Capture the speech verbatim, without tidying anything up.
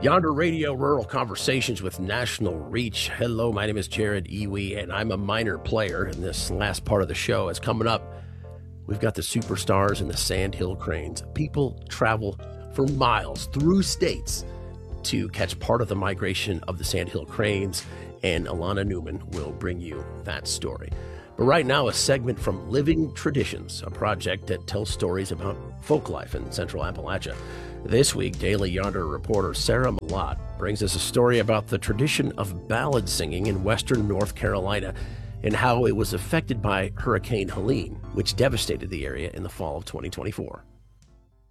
Yonder Radio Rural Conversations with National Reach. Hello, my name is Jared Iwi, and I'm a minor player in this last part of the show. As coming up, we've got the superstars and the Sandhill Cranes. People travel for miles through states to catch part of the migration of the Sandhill Cranes, and Alana Newman will bring you that story. But right now, a segment from Living Traditions, a project that tells stories about folk life in Central Appalachia. This week, Daily Yonder reporter Sarah Malott brings us a story about the tradition of ballad singing in western North Carolina and how it was affected by Hurricane Helene, which devastated the area in the fall of twenty twenty-four.